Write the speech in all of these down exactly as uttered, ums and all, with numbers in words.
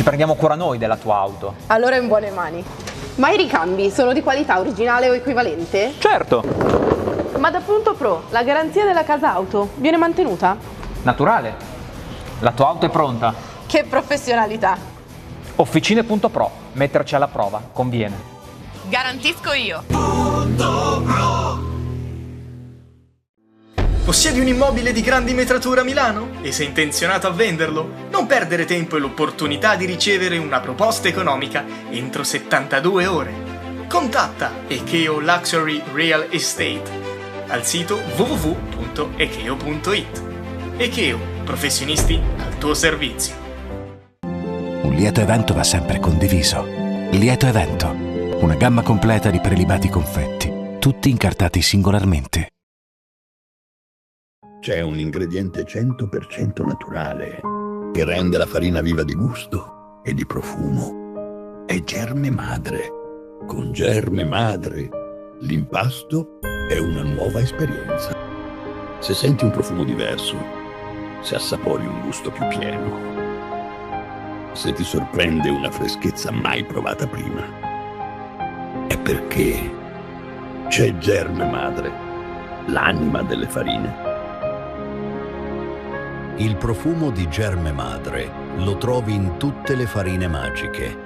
prendiamo cura noi della tua auto. Allora è in buone mani. Ma i ricambi sono di qualità originale o equivalente? Certo. Ma da Punto Pro, la garanzia della casa auto viene mantenuta? Naturale. La tua auto è pronta. Che professionalità. Officine Punto Pro. Metterci alla prova. Conviene. Garantisco io. Possiedi un immobile di grandi metrature a Milano e sei intenzionato a venderlo? Non perdere tempo e l'opportunità di ricevere una proposta economica entro settantadue ore. Contatta Ekeo Luxury Real Estate al sito w w w punto ekeo punto it. Ekeo, professionisti al tuo servizio. Un lieto evento va sempre condiviso. Lieto evento, una gamma completa di prelibati confetti, tutti incartati singolarmente. C'è un ingrediente cento per cento naturale che rende la farina viva di gusto e di profumo. È Germe Madre. Con Germe Madre l'impasto è una nuova esperienza. Se senti un profumo diverso, se assapori un gusto più pieno, se ti sorprende una freschezza mai provata prima, è perché c'è Germe Madre, l'anima delle farine. Il profumo di Germe Madre lo trovi in tutte le farine magiche.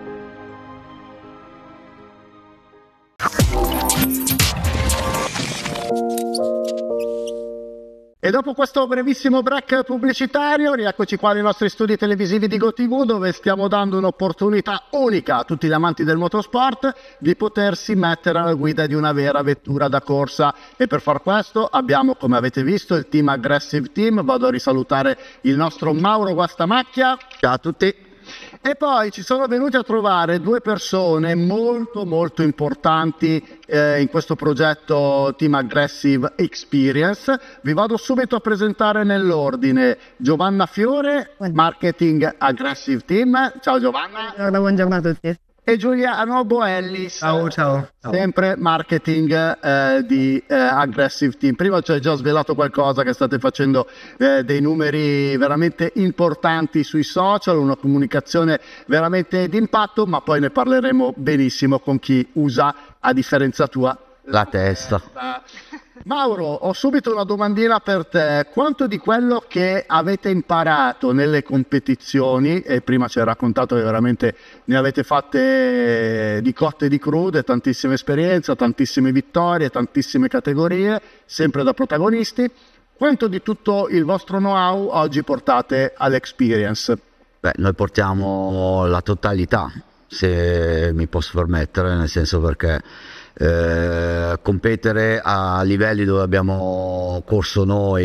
E dopo questo brevissimo break pubblicitario, rieccoci qua nei nostri studi televisivi di GoTV, dove stiamo dando un'opportunità unica a tutti gli amanti del motorsport di potersi mettere alla guida di una vera vettura da corsa. E per far questo abbiamo, come avete visto, il team Aggressive Team. Vado a risalutare il nostro Mauro Guastamacchia. Ciao a tutti. E poi ci sono venuti a trovare due persone molto molto importanti eh, in questo progetto Team Aggressive Experience. Vi vado subito a presentare nell'ordine: Giovanna Fiore, Marketing Aggressive Team. Ciao Giovanna. Buongiorno a tutti. E Giuliano Boellis, ciao, ciao, ciao. Sempre marketing eh, di eh, Aggressive Team. Prima ci hai già svelato qualcosa, che state facendo eh, dei numeri veramente importanti sui social, una comunicazione veramente d'impatto, ma poi ne parleremo benissimo con chi usa, a differenza tua, la testa. Mauro, ho subito una domandina per te. Quanto di quello che avete imparato nelle competizioni, e prima ci hai raccontato che veramente ne avete fatte di cotte e di crude, tantissima esperienza, tantissime vittorie, tantissime categorie, sempre da protagonisti, quanto di tutto il vostro know-how oggi portate all'Experience? Beh, noi portiamo la totalità, se mi posso permettere, nel senso perché Eh, competere a livelli dove abbiamo corso noi,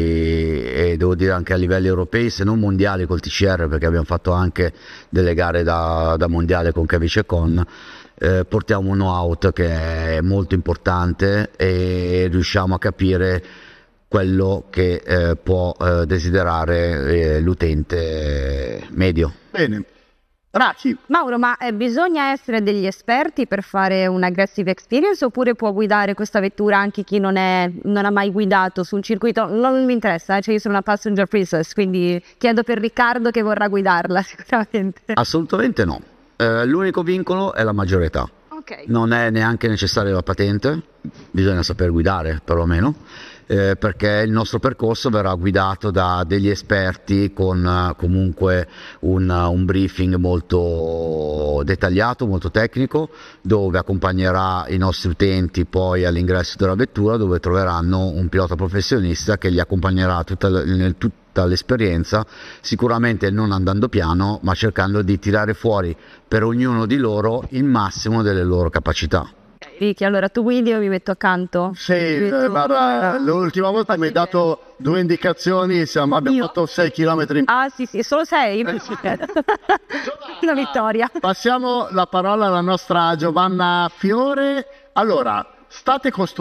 e devo dire anche a livelli europei, se non mondiali col T C R, perché abbiamo fatto anche delle gare da, da mondiale con Cavice e Con, eh, portiamo un know-how che è molto importante e riusciamo a capire quello che eh, può eh, desiderare eh, l'utente medio. Bene. Raci. Mauro, ma eh, bisogna essere degli esperti per fare un Aggressive Experience, oppure può guidare questa vettura anche chi non, è, non ha mai guidato su un circuito? Non mi interessa, eh? Cioè io sono una passenger princess, quindi chiedo per Riccardo che vorrà guidarla sicuramente. Assolutamente no, eh, l'unico vincolo è la maggiore età. Okay. Non è neanche necessaria la patente, bisogna saper guidare perlomeno. Eh, perché il nostro percorso verrà guidato da degli esperti con uh, comunque un, uh, un briefing molto dettagliato, molto tecnico, dove accompagnerà i nostri utenti poi all'ingresso della vettura, dove troveranno un pilota professionista che li accompagnerà tutta, nel, tutta l'esperienza, sicuramente non andando piano, ma cercando di tirare fuori per ognuno di loro il massimo delle loro capacità. Vicky, allora tu guidi o mi metto accanto? Sì, eh, guarda, l'ultima volta mi hai dato due indicazioni, siamo, abbiamo Io? fatto sei chilometri. Ah sì, sì, solo sei? Eh, sì. Una vittoria. Passiamo la parola alla nostra Giovanna Fiore. Allora, state costruendo